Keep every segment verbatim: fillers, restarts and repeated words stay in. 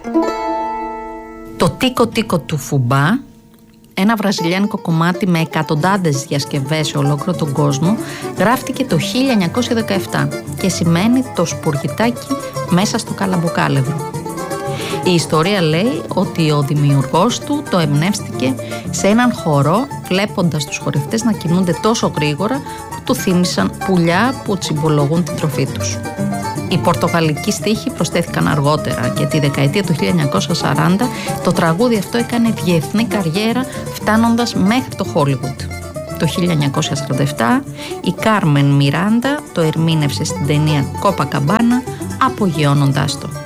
Το Τίκο Τίκο του Φουμπά, ένα βραζιλιάνικο κομμάτι με εκατοντάδες διασκευές σε ολόκληρο τον κόσμο, γράφτηκε το χίλια εννιακόσια δεκαεπτά και σημαίνει το σπουργητάκι μέσα στο καλαμποκάλευρο. Η ιστορία λέει ότι ο δημιουργός του το εμπνεύστηκε σε έναν χορό, βλέποντας τους χορευτές να κινούνται τόσο γρήγορα που του θύμισαν πουλιά που τσιμπολογούν την τροφή τους. Οι πορτογαλικοί στίχοι προσθέθηκαν αργότερα και τη δεκαετία του χίλια εννιακόσια σαράντα το τραγούδι αυτό έκανε διεθνή καριέρα, φτάνοντας μέχρι το Χόλιγουντ. Το χίλια εννιακόσια σαράντα επτά η Κάρμεν Μιράντα το ερμήνευσε στην ταινία Κόπακαμπάνα, απογειώνοντάς το.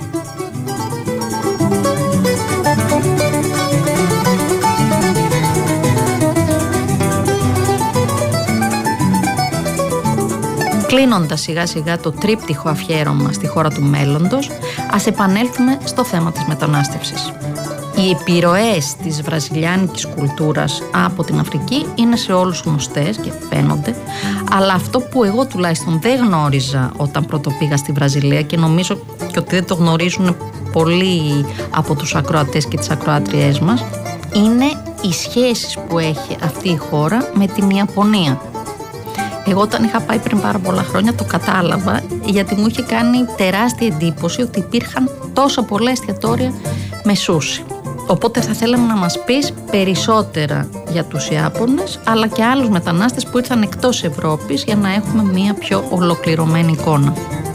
Κλείνοντας σιγά σιγά το τρίπτυχο αφιέρωμα στη χώρα του μέλλοντος, ας επανέλθουμε στο θέμα της μετανάστευσης. Οι επιρροές της βραζιλιάνικης κουλτούρας από την Αφρική είναι σε όλους γνωστές και φαίνονται, αλλά αυτό που εγώ τουλάχιστον δεν γνώριζα όταν πρώτο πήγα στη Βραζιλία, και νομίζω και ότι δεν το γνωρίζουν πολλοί από τους ακροατές και τις ακροάτριές μας, είναι οι σχέσεις που έχει αυτή η χώρα με την Ιαπωνία. Εγώ όταν είχα πάει πριν πάρα πολλά χρόνια το κατάλαβα, γιατί μου είχε κάνει τεράστια εντύπωση ότι υπήρχαν τόσο πολλά εστιατόρια με σούσι. Οπότε θα θέλαμε να μας πεις περισσότερα για τους Ιάπωνες, αλλά και άλλους μετανάστες που ήρθαν εκτός Ευρώπης, για να έχουμε μια πιο ολοκληρωμένη εικόνα.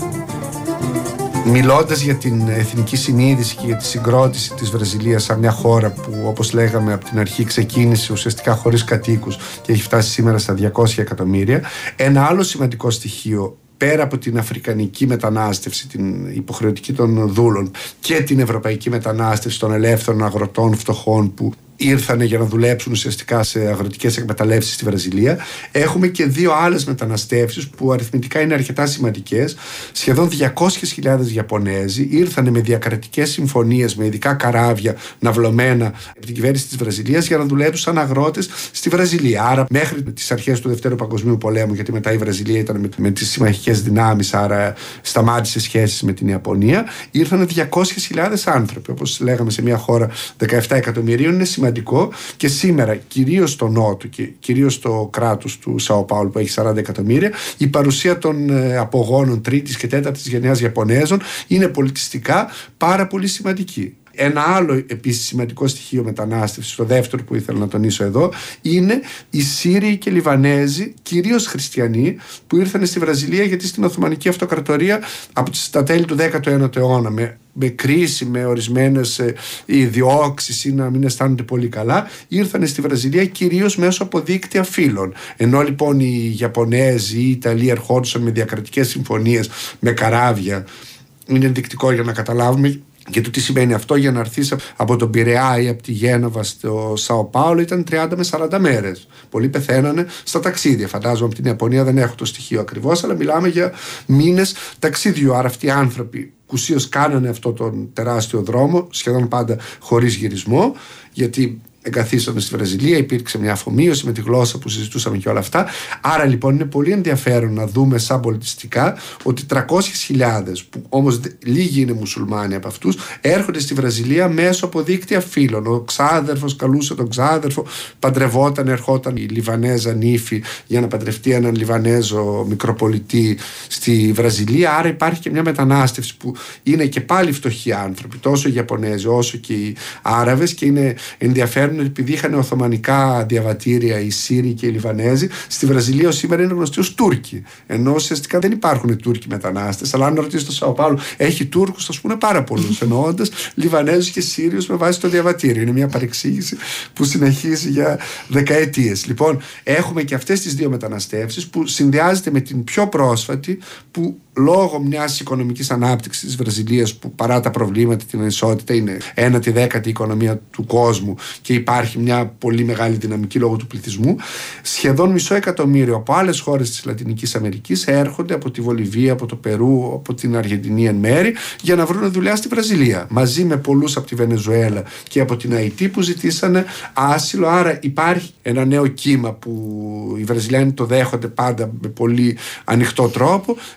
Μιλώντας για την εθνική συνείδηση και για τη συγκρότηση της Βραζιλίας σαν μια χώρα που, όπως λέγαμε από την αρχή, ξεκίνησε ουσιαστικά χωρίς κατοίκους και έχει φτάσει σήμερα στα διακόσια εκατομμύρια, ένα άλλο σημαντικό στοιχείο, πέρα από την αφρικανική μετανάστευση, την υποχρεωτική των δούλων, και την ευρωπαϊκή μετανάστευση των ελεύθερων αγροτών φτωχών που ήρθανε για να δουλέψουν ουσιαστικά σε αγροτικές εκμεταλλεύσεις στη Βραζιλία, έχουμε και δύο άλλες μεταναστεύσεις που αριθμητικά είναι αρκετά σημαντικές. Σχεδόν διακόσιες χιλιάδες Ιαπωνέζοι ήρθανε με διακρατικές συμφωνίες, με ειδικά καράβια ναυλωμένα από την κυβέρνηση της Βραζιλίας για να δουλέψουν σαν αγρότες στη Βραζιλία. Άρα μέχρι τις αρχές του Δευτέρου Παγκοσμίου Πολέμου, γιατί μετά η Βραζιλία ήταν με, με τις συμμαχικές δυνάμεις, άρα σταμάτησε σχέσεις με την Ιαπωνία, ήρθαν διακόσιες χιλιάδες άνθρωποι. Όπως λέγαμε, σε μια χώρα δεκαεπτά εκατομμυρίων, είναι σημαντικό. Και σήμερα, κυρίως στο Νότο και κυρίως στο κράτος του Σαο Πάουλο που έχει σαράντα εκατομμύρια, η παρουσία των ε, απογόνων τρίτης και τέταρτης γενιάς Ιαπωνέζων είναι πολιτιστικά πάρα πολύ σημαντική. Ένα άλλο επίσης σημαντικό στοιχείο μετανάστευσης, το δεύτερο που ήθελα να τονίσω εδώ, είναι οι Σύριοι και Λιβανέζοι, κυρίως χριστιανοί, που ήρθαν στη Βραζιλία γιατί στην Οθωμανική Αυτοκρατορία από τα τέλη του δέκατου ένατου αιώνα, με, με κρίση, με ορισμένες ε, διώξεις ή να μην αισθάνονται πολύ καλά, ήρθαν στη Βραζιλία κυρίως μέσω από δίκτυα φύλων. Ενώ λοιπόν οι Ιαπωνέζοι ή οι Ιταλοί ερχόντουσαν με διακρατικές συμφωνίες, με καράβια, είναι ενδεικτικό για να καταλάβουμε. Και το τι σημαίνει αυτό, για να έρθεις από τον Πειραιά ή από τη Γένοβα στο Σαο Πάολο ήταν τριάντα με σαράντα μέρες. Πολλοί πεθαίνανε στα ταξίδια. Φαντάζομαι από την Ιαπωνία δεν έχω το στοιχείο ακριβώς, αλλά μιλάμε για μήνες ταξίδιου. Άρα αυτοί οι άνθρωποι κουσίως κάνανε αυτό τον τεράστιο δρόμο, σχεδόν πάντα χωρίς γυρισμό, γιατί εγκαθίστανται στη Βραζιλία, υπήρξε μια αφομοίωση με τη γλώσσα που συζητούσαμε και όλα αυτά. Άρα λοιπόν είναι πολύ ενδιαφέρον να δούμε σαν πολιτιστικά ότι τριακόσιες χιλιάδες, που όμως λίγοι είναι μουσουλμάνοι από αυτούς, έρχονται στη Βραζιλία μέσω από δίκτυα φίλων. Ο ξάδερφος καλούσε τον ξάδερφο, παντρευόταν, ερχόταν η Λιβανέζα νύφη για να παντρευτεί έναν Λιβανέζο μικροπολιτή στη Βραζιλία. Άρα υπάρχει και μια μετανάστευση που είναι και πάλι φτωχοί άνθρωποι, τόσο οι Ιαπωνέζοι όσο και οι Άραβες, και είναι ενδιαφέρον επειδή είχαν οθωμανικά διαβατήρια οι Σύριοι και οι Λιβανέζοι, στη Βραζιλία σήμερα είναι γνωστοί ως Τούρκοι. Ενώ ουσιαστικά δεν υπάρχουν Τούρκοι μετανάστες. Αλλά αν ρωτήσει το Σαο Πάολο, έχει Τούρκους, θα σου πούνε πάρα πολλούς. Εννοώντας Λιβανέζους και Σύριους με βάση το διαβατήριο. Είναι μια παρεξήγηση που συνεχίζει για δεκαετίες. Λοιπόν, έχουμε και αυτές τις δύο μεταναστεύσεις που συνδυάζεται με την πιο πρόσφατη, που λόγω μιας οικονομικής ανάπτυξης της Βραζιλίας, που παρά τα προβλήματα, την ανισότητα, είναι ένατη δέκατη οικονομία του κόσμου και υπάρχει μια πολύ μεγάλη δυναμική λόγω του πληθυσμού, σχεδόν μισό εκατομμύριο από άλλες χώρες της Λατινικής Αμερικής έρχονται από τη Βολιβία, από το Περού, από την Αργεντινή εν μέρη, για να βρουν δουλειά στη Βραζιλία. Μαζί με πολλούς από τη Βενεζουέλα και από την Αϊτή που ζητήσανε άσυλο. Άρα υπάρχει ένα νέο κύμα που οι Βραζιλιάνοι το δέχονται πάντα με πολύ ανοιχτό τρόπο. Ανθρώποι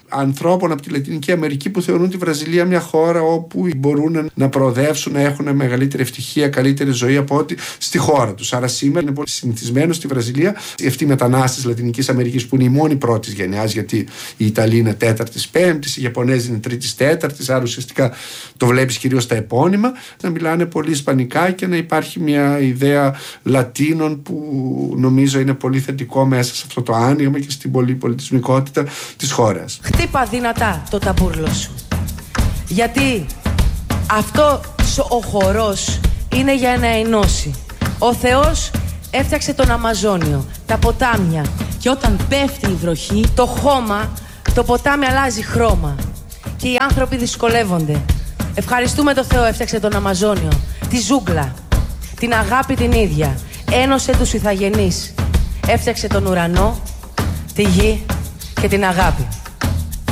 ανθρώπων από τη Λατινική Αμερική που θεωρούν τη Βραζιλία μια χώρα όπου μπορούν να προοδεύσουν, να έχουν μεγαλύτερη ευτυχία, καλύτερη ζωή από ό,τι στη χώρα τους. Άρα σήμερα είναι πολύ συνηθισμένο στη Βραζιλία αυτοί οι μετανάστες Λατινικής Αμερικής που είναι οι μόνοι πρώτης γενιάς, γιατί οι Ιταλοί είναι τέταρτης, πέμπτης, οι Ιαπωνέζοι είναι τρίτης, τέταρτης, άρα ουσιαστικά το βλέπεις κυρίως στα επώνυμα, να μιλάνε πολύ ισπανικά και να υπάρχει μια ιδέα Λατίνων που νομίζω είναι πολύ θετικό μέσα σε αυτό το άνοιγμα και στην πολυπολιτισμικότητα της χώρας. Χτύπα δυνατά το ταμπούρλο σου, γιατί αυτό ο χορός είναι για να ενώσει. Ο Θεός έφτιαξε τον Αμαζόνιο, τα ποτάμια, και όταν πέφτει η βροχή, το χώμα, το ποτάμι αλλάζει χρώμα και οι άνθρωποι δυσκολεύονται. Ευχαριστούμε το Θεό, έφτιαξε τον Αμαζόνιο, τη ζούγκλα, την αγάπη την ίδια, ένωσε τους ηθαγενείς, έφτιαξε τον ουρανό, τη γη και την αγάπη.